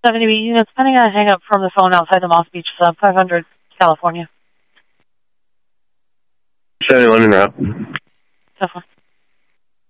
70B, units pending on a hang up from the phone outside the Moss Beach sub, 500, California. 71 and out. So far.